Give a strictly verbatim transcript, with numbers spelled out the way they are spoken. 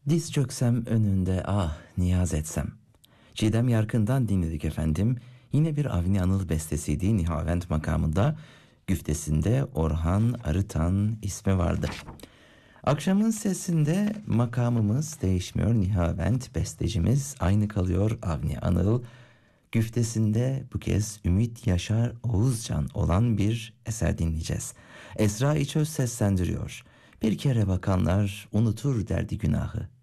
Diz çöksem önünde ah niyaz etsem. Çiğdem Yarkın'dan dinledik efendim. Yine bir Avni Anıl bestesiydi Nihavent makamında. Güftesinde Orhan Arıtan ismi vardı. Akşamın sesinde makamımız değişmiyor. Nihavent bestecimiz aynı kalıyor Avni Anıl. Güftesinde bu kez Ümit Yaşar Oğuzcan olan bir eser dinleyeceğiz. Esra İçöz seslendiriyor. Bir kere bakanlar unutur derdi günahı.